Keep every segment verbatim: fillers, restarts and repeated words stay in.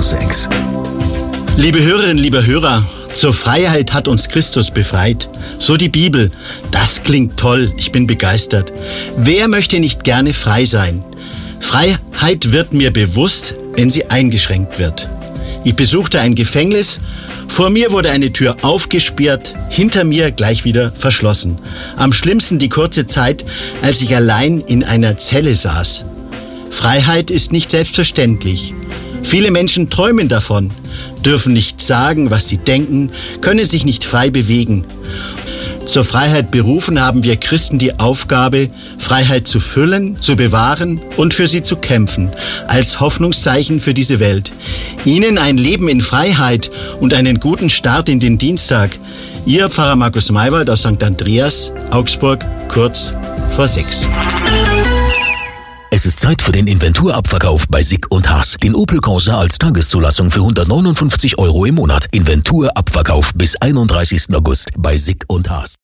vor sechs. Liebe Hörerinnen, liebe Hörer, zur Freiheit hat uns Christus befreit. So die Bibel. Das klingt toll, ich bin begeistert. Wer möchte nicht gerne frei sein? Freiheit wird mir bewusst, wenn sie eingeschränkt wird. Ich besuchte ein Gefängnis. Vor mir wurde eine Tür aufgesperrt, hinter mir gleich wieder verschlossen. Am schlimmsten die kurze Zeit, als ich allein in einer Zelle saß. Freiheit ist nicht selbstverständlich. Viele Menschen träumen davon, dürfen nicht sagen, was sie denken, können sich nicht frei bewegen. Zur Freiheit berufen haben wir Christen die Aufgabe, Freiheit zu füllen, zu bewahren und für sie zu kämpfen, als Hoffnungszeichen für diese Welt. Ihnen ein Leben in Freiheit und einen guten Start in den Dienstag. Ihr Pfarrer Markus Maywald aus Sankt Andreas, Augsburg, kurz vor sechs. Es ist Zeit für den Inventurabverkauf bei Sick und Haas. Den Opel Corsa als Tageszulassung für hundertneunundfünfzig Euro im Monat. Inventurabverkauf bis einunddreißigsten August bei Sick und Haas.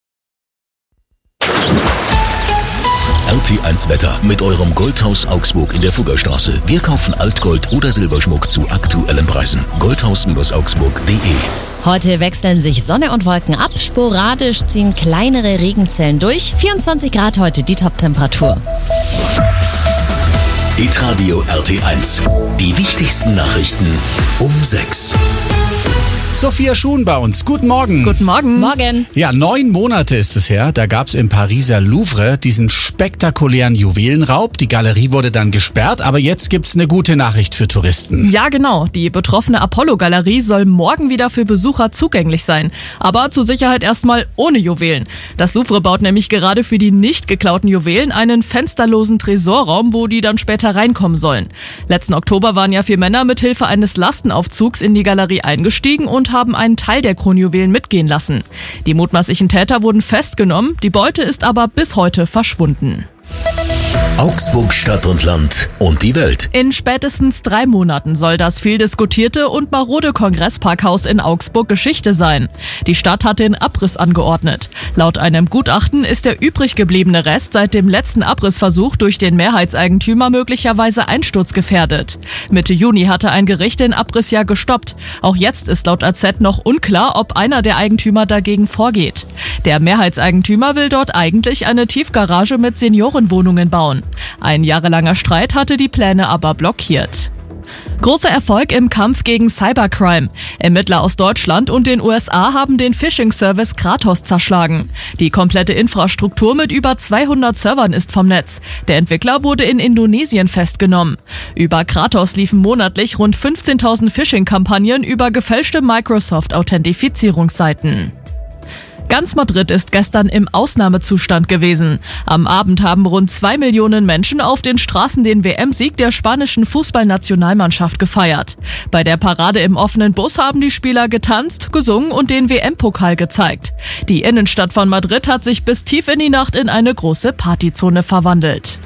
R T eins Wetter mit eurem Goldhaus Augsburg in der Fuggerstraße. Wir kaufen Altgold oder Silberschmuck zu aktuellen Preisen. goldhaus Augsburg punkt de. Heute wechseln sich Sonne und Wolken ab. Sporadisch ziehen kleinere Regenzellen durch. vierundzwanzig Grad heute die Toptemperatur. Hitradio R T eins. Die wichtigsten Nachrichten um sechs. Sophia Schuhn bei uns. Guten Morgen. Guten Morgen. Morgen. Ja, neun Monate ist es her. Da gab es im Pariser Louvre diesen spektakulären Juwelenraub. Die Galerie wurde dann gesperrt, aber jetzt gibt's eine gute Nachricht für Touristen. Ja, genau. Die betroffene Apollo-Galerie soll morgen wieder für Besucher zugänglich sein. Aber zur Sicherheit erstmal ohne Juwelen. Das Louvre baut nämlich gerade für die nicht geklauten Juwelen einen fensterlosen Tresorraum, wo die dann später reinkommen sollen. Letzten Oktober waren ja vier Männer mit Hilfe eines Lastenaufzugs in die Galerie eingestiegen und haben einen Teil der Kronjuwelen mitgehen lassen. Die mutmaßlichen Täter wurden festgenommen, die Beute ist aber bis heute verschwunden. Augsburg Stadt und Land und die Welt. In spätestens drei Monaten soll das viel diskutierte und marode Kongressparkhaus in Augsburg Geschichte sein. Die Stadt hat den Abriss angeordnet. Laut einem Gutachten ist der übrig gebliebene Rest seit dem letzten Abrissversuch durch den Mehrheitseigentümer möglicherweise einsturzgefährdet. Mitte Juni hatte ein Gericht den Abriss ja gestoppt. Auch jetzt ist laut A Z noch unklar, ob einer der Eigentümer dagegen vorgeht. Der Mehrheitseigentümer will dort eigentlich eine Tiefgarage mit Seniorenwohnungen bauen. Ein jahrelanger Streit hatte die Pläne aber blockiert. Großer Erfolg im Kampf gegen Cybercrime. Ermittler aus Deutschland und den U S A haben den Phishing-Service Kratos zerschlagen. Die komplette Infrastruktur mit über zweihundert Servern ist vom Netz. Der Entwickler wurde in Indonesien festgenommen. Über Kratos liefen monatlich rund fünfzehntausend Phishing-Kampagnen über gefälschte Microsoft-Authentifizierungsseiten. Ganz Madrid ist gestern im Ausnahmezustand gewesen. Am Abend haben rund zwei Millionen Menschen auf den Straßen den W M-Sieg der spanischen Fußballnationalmannschaft gefeiert. Bei der Parade im offenen Bus haben die Spieler getanzt, gesungen und den W M-Pokal gezeigt. Die Innenstadt von Madrid hat sich bis tief in die Nacht in eine große Partyzone verwandelt.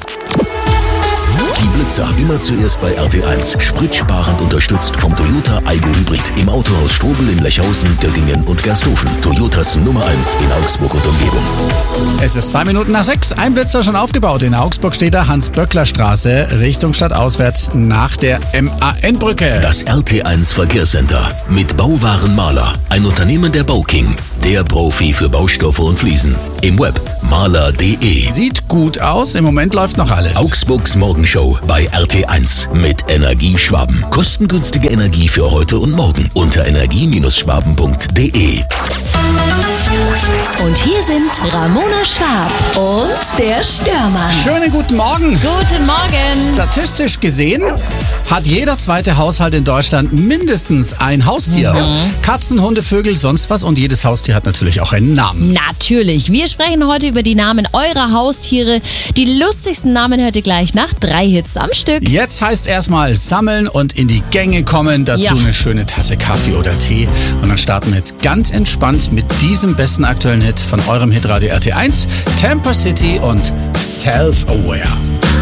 Die Blitzer immer zuerst bei R T eins. Spritsparend unterstützt vom Toyota Aygo Hybrid. Im Autohaus Strobel in Lechhausen, Göggingen und Gersthofen. Toyotas Nummer eins in Augsburg und Umgebung. Es ist zwei Minuten nach sechs. Ein Blitzer schon aufgebaut. In Augsburg steht der Hans-Böckler-Straße, Richtung stadtauswärts nach der M A N-Brücke. Das R T eins Verkehrscenter mit Bauwaren Maler. Ein Unternehmen der Bauking. Der Profi für Baustoffe und Fliesen. Im Web maler punkt de. Sieht gut aus. Im Moment läuft noch alles. Augsburgs Morgenshow bei R T eins mit Energie Schwaben. Kostengünstige Energie für heute und morgen unter energie Schwaben punkt de. Und hier sind Ramona Schwab und der Störmann. Schönen guten Morgen. Guten Morgen. Statistisch gesehen hat jeder zweite Haushalt in Deutschland mindestens ein Haustier. Mhm. Katzen, Hunde, Vögel, sonst was. Und jedes Haustier hat natürlich auch einen Namen. Natürlich. Wir sprechen heute über die Namen eurer Haustiere. Die lustigsten Namen hört ihr gleich nach drei Hits am Stück. Jetzt heißt erstmal sammeln und in die Gänge kommen. Dazu Ja. eine schöne Tasse Kaffee oder Tee. Und dann starten wir jetzt ganz entspannt mit diesem besten aktuellen Hit von eurem Hitradio R T eins. Tampa City und Self-Aware.